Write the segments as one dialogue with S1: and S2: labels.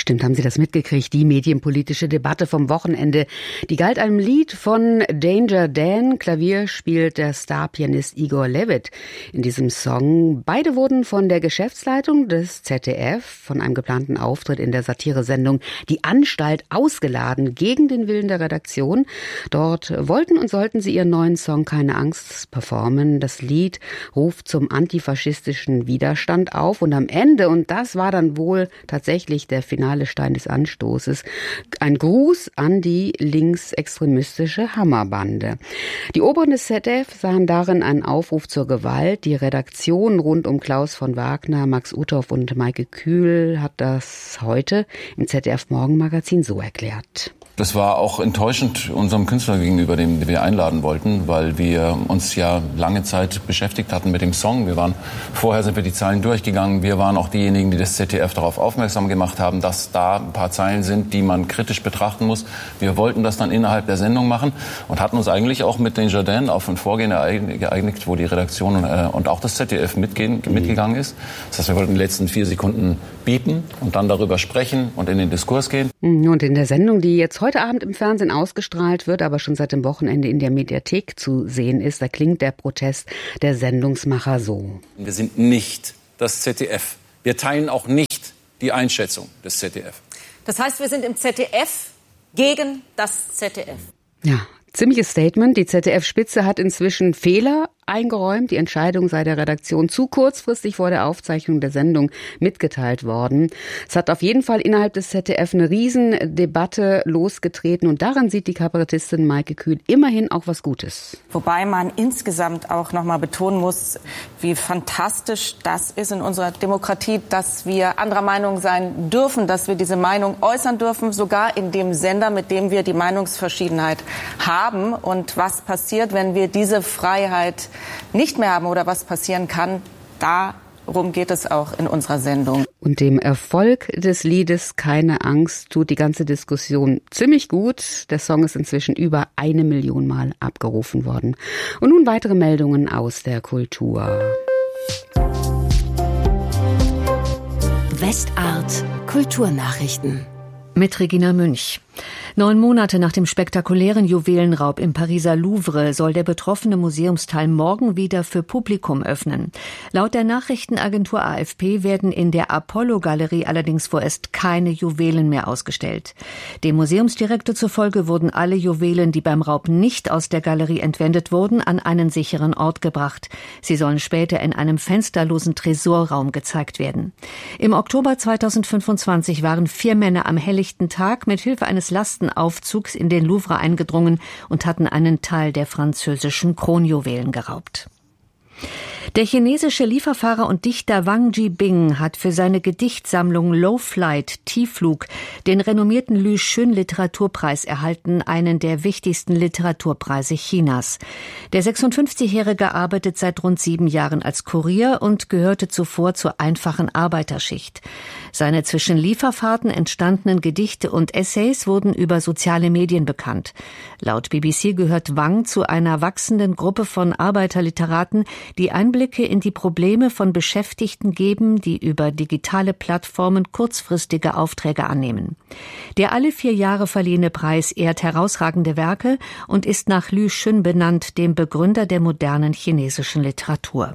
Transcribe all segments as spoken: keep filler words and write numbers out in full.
S1: Bestimmt haben Sie das mitgekriegt, die medienpolitische Debatte vom Wochenende. Die galt einem Lied von Danger Dan. Klavier spielt der Starpianist Igor Levit in diesem Song. Beide wurden von der Geschäftsleitung des Z D F von einem geplanten Auftritt in der Satiresendung Die Anstalt ausgeladen, gegen den Willen der Redaktion. Dort wollten und sollten sie ihren neuen Song Keine Angst performen. Das Lied ruft zum antifaschistischen Widerstand auf und am Ende, und das war dann wohl tatsächlich der finale Stein des Anstoßes, ein Gruß an die linksextremistische Hammerbande. Die Oberen des Z D F sahen darin einen Aufruf zur Gewalt. Die Redaktion rund um Klaus von Wagner, Max Uthoff und Maike Kühl hat das heute im Z D F Morgenmagazin so erklärt.
S2: Das war auch enttäuschend unserem Künstler gegenüber, den wir einladen wollten, weil wir uns ja lange Zeit beschäftigt hatten mit dem Song. Wir waren, vorher sind wir die Zeilen durchgegangen. Wir waren auch diejenigen, die das Z D F darauf aufmerksam gemacht haben, dass da ein paar Zeilen sind, die man kritisch betrachten muss. Wir wollten das dann innerhalb der Sendung machen und hatten uns eigentlich auch mit Danger Dan auf ein Vorgehen geeinigt, wo die Redaktion äh, und auch das Z D F mitgehen, mhm. mitgegangen ist. Das heißt, wir wollten die letzten vier Sekunden biepen und dann darüber sprechen und in den Diskurs gehen.
S1: Und in der Sendung, die jetzt heute Abend im Fernsehen ausgestrahlt wird, aber schon seit dem Wochenende in der Mediathek zu sehen ist, da klingt der Protest der Sendungsmacher so.
S2: Wir sind nicht das Z D F. Wir teilen auch nicht die Einschätzung des Z D F.
S3: Das heißt, wir sind im Z D F gegen das Z D F.
S1: Ja, ziemliches Statement. Die Z D F-Spitze hat inzwischen Fehler eingeräumt. Die Entscheidung sei der Redaktion zu kurzfristig vor der Aufzeichnung der Sendung mitgeteilt worden. Es hat auf jeden Fall innerhalb des Z D F eine Riesendebatte losgetreten und daran sieht die Kabarettistin Maike Kühl immerhin auch was Gutes.
S3: Wobei man insgesamt auch noch mal betonen muss, wie fantastisch das ist in unserer Demokratie, dass wir anderer Meinung sein dürfen, dass wir diese Meinung äußern dürfen, sogar in dem Sender, mit dem wir die Meinungsverschiedenheit haben. Und was passiert, wenn wir diese Freiheit nicht mehr haben oder was passieren kann, darum geht es auch in unserer Sendung.
S1: Und dem Erfolg des Liedes Keine Angst tut die ganze Diskussion ziemlich gut. Der Song ist inzwischen über eine Million Mal abgerufen worden. Und nun weitere Meldungen aus der Kultur.
S4: Westart Kulturnachrichten.
S5: Mit Regina Münch. Neun Monate nach dem spektakulären Juwelenraub im Pariser Louvre soll der betroffene Museumsteil morgen wieder für Publikum öffnen. Laut der Nachrichtenagentur A F P werden in der Apollo-Galerie allerdings vorerst keine Juwelen mehr ausgestellt. Dem Museumsdirektor zufolge wurden alle Juwelen, die beim Raub nicht aus der Galerie entwendet wurden, an einen sicheren Ort gebracht. Sie sollen später in einem fensterlosen Tresorraum gezeigt werden. Im Oktober zweitausendfünfundzwanzig waren vier Männer am helllichten Tag mit Hilfe eines Lastenaufzugs in den Louvre eingedrungen und hatten einen Teil der französischen Kronjuwelen geraubt. Der chinesische Lieferfahrer und Dichter Wang Jibing hat für seine Gedichtsammlung Low Flight, Tiefflug, den renommierten Lü Xun Literaturpreis erhalten, einen der wichtigsten Literaturpreise Chinas. Der sechsundfünfzigjährige arbeitet seit rund sieben Jahren als Kurier und gehörte zuvor zur einfachen Arbeiterschicht. Seine zwischen Lieferfahrten entstandenen Gedichte und Essays wurden über soziale Medien bekannt. Laut B B C gehört Wang zu einer wachsenden Gruppe von Arbeiterliteraten, die Einblicke in die Probleme von Beschäftigten geben, die über digitale Plattformen kurzfristige Aufträge annehmen. Der alle vier Jahre verliehene Preis ehrt herausragende Werke und ist nach Lü Xun benannt, dem Begründer der modernen chinesischen Literatur.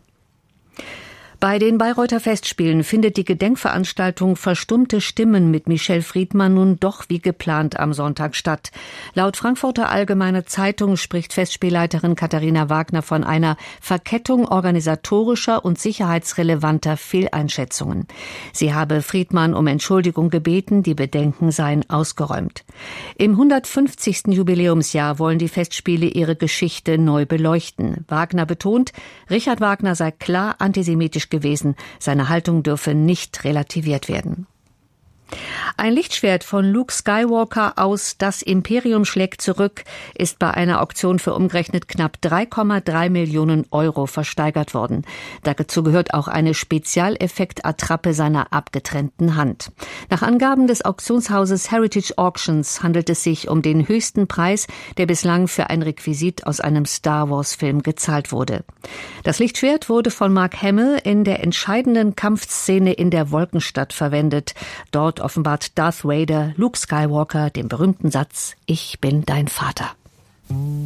S5: Bei den Bayreuther Festspielen findet die Gedenkveranstaltung Verstummte Stimmen mit Michel Friedmann nun doch wie geplant am Sonntag statt. Laut Frankfurter Allgemeine Zeitung spricht Festspielleiterin Katharina Wagner von einer Verkettung organisatorischer und sicherheitsrelevanter Fehleinschätzungen. Sie habe Friedmann um Entschuldigung gebeten, die Bedenken seien ausgeräumt. Im hundertfünfzigsten Jubiläumsjahr wollen die Festspiele ihre Geschichte neu beleuchten. Wagner betont, Richard Wagner sei klar antisemitisch gewesen. Seine Haltung dürfe nicht relativiert werden. Ein Lichtschwert von Luke Skywalker aus Das Imperium schlägt zurück ist bei einer Auktion für umgerechnet knapp drei Komma drei Millionen Euro versteigert worden. Dazu gehört auch eine Spezialeffekt-Attrappe seiner abgetrennten Hand. Nach Angaben des Auktionshauses Heritage Auctions handelt es sich um den höchsten Preis, der bislang für ein Requisit aus einem Star-Wars-Film gezahlt wurde. Das Lichtschwert wurde von Mark Hamill in der entscheidenden Kampfszene in der Wolkenstadt verwendet. Dort Dort offenbart Darth Vader Luke Skywalker den berühmten Satz: Ich bin dein Vater.